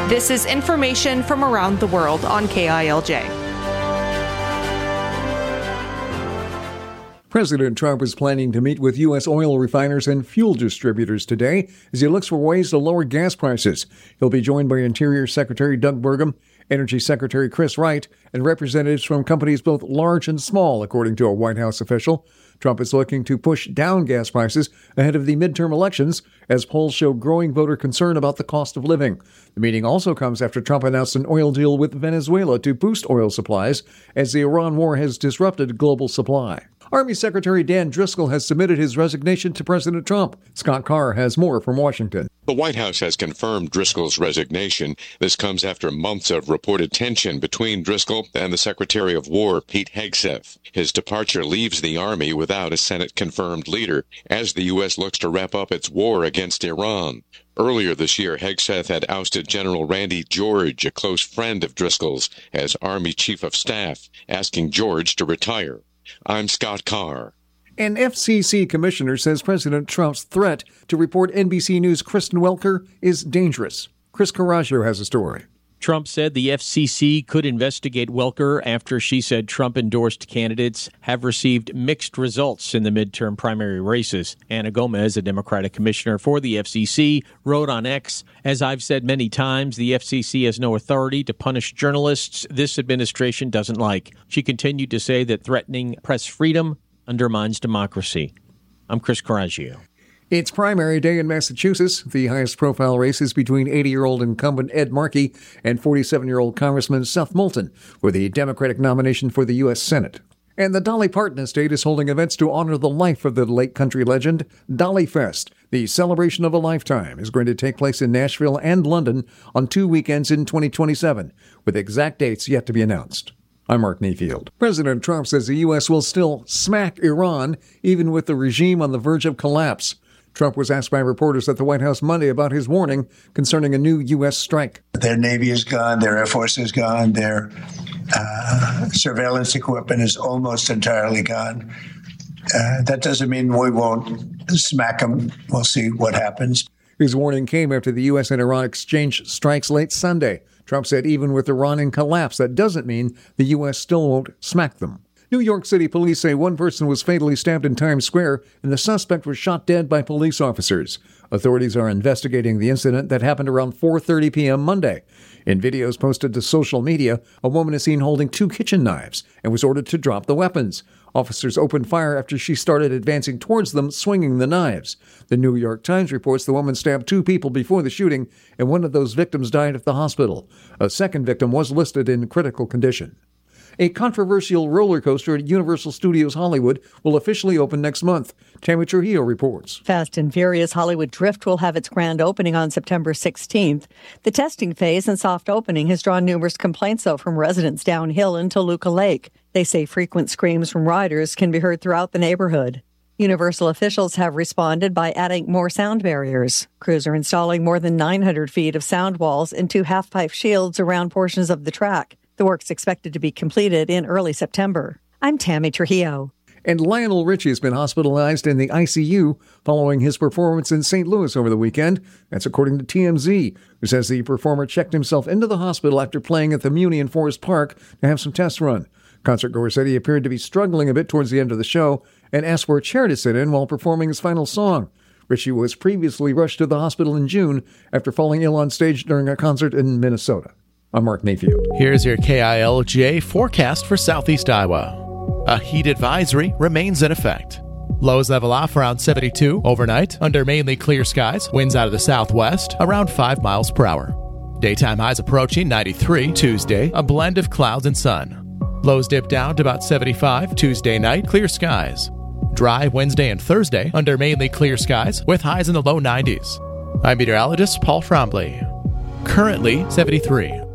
This is information from around the world on KILJ. President Trump is planning to meet with U.S. oil refiners and fuel distributors today as he looks for ways to lower gas prices. He'll be joined by Interior Secretary Doug Burgum, Energy Secretary Chris Wright, and representatives from companies both large and small, according to a White House official. Trump is looking to push down gas prices ahead of the midterm elections as polls show growing voter concern about the cost of living. The meeting also comes after Trump announced an oil deal with Venezuela to boost oil supplies as the Iran war has disrupted global supply. Army Secretary Dan Driscoll has submitted his resignation to President Trump. Scott Carr has more from Washington. The White House has confirmed Driscoll's resignation. This comes after months of reported tension between Driscoll and the Secretary of War, Pete Hegseth. His departure leaves the Army without a Senate-confirmed leader as the U.S. looks to wrap up its war against Iran. Earlier this year, Hegseth had ousted General Randy George, a close friend of Driscoll's, as Army Chief of Staff, asking George to retire. I'm Scott Carr. An FCC commissioner says President Trump's threat to report NBC News' Kristen Welker is dangerous. Chris Coraggio has a story. Trump said the FCC could investigate Welker after she said Trump-endorsed candidates have received mixed results in the midterm primary races. Anna Gomez, a Democratic commissioner for the FCC, wrote on X, "As I've said many times, the FCC has no authority to punish journalists this administration doesn't like." She continued to say that threatening press freedom undermines democracy. I'm Chris Coraggio. It's primary day in Massachusetts. The highest-profile race is between 80-year-old incumbent Ed Markey and 47-year-old Congressman Seth Moulton for the Democratic nomination for the U.S. Senate. And the Dolly Parton estate is holding events to honor the life of the late country legend. Dolly Fest, the celebration of a lifetime, is going to take place in Nashville and London on 2 weekends in 2027, with exact dates yet to be announced. I'm Mark Mayfield. President Trump says the U.S. will still smack Iran, even with the regime on the verge of collapse. Trump was asked by reporters at the White House Monday about his warning concerning a new U.S. strike. Their Navy is gone, their Air Force is gone, their surveillance equipment is almost entirely gone. That doesn't mean we won't smack them. We'll see what happens. His warning came after the U.S. and Iran exchanged strikes late Sunday. Trump said even with Iran in collapse, that doesn't mean the U.S. still won't smack them. New York City police say one person was fatally stabbed in Times Square and the suspect was shot dead by police officers. Authorities are investigating the incident that happened around 4:30 p.m. Monday. In videos posted to social media, a woman is seen holding 2 kitchen knives and was ordered to drop the weapons. Officers opened fire after she started advancing towards them, swinging the knives. The New York Times reports the woman stabbed 2 people before the shooting, and one of those victims died at the hospital. A second victim was listed in critical condition. A controversial roller coaster at Universal Studios Hollywood will officially open next month. Tammy Trujillo reports. Fast and Furious Hollywood Drift will have its grand opening on September 16th. The testing phase and soft opening has drawn numerous complaints, though, from residents downhill in Toluca Lake. They say frequent screams from riders can be heard throughout the neighborhood. Universal officials have responded by adding more sound barriers. Crews are installing more than 900 feet of sound walls and 2 half-pipe shields around portions of the track. The work's expected to be completed in early September. I'm Tammy Trujillo. And Lionel Richie has been hospitalized in the ICU following his performance in St. Louis over the weekend. That's according to TMZ, who says the performer checked himself into the hospital after playing at the Muni in Forest Park to have some tests run. Concertgoer said he appeared to be struggling a bit towards the end of the show and asked for a chair to sit in while performing his final song. Richie was previously rushed to the hospital in June after falling ill on stage during a concert in Minnesota. I'm Mark Mayfield. Here's your KILJ forecast for Southeast Iowa. A heat advisory remains in effect. Lows level off around 72 overnight under mainly clear skies. Winds out of the southwest around 5 miles per hour. Daytime highs approaching 93 Tuesday, a blend of clouds and sun. Lows dip down to about 75 Tuesday night, clear skies. Dry Wednesday and Thursday under mainly clear skies with highs in the low 90s. I'm meteorologist Paul Frombley. Currently 73.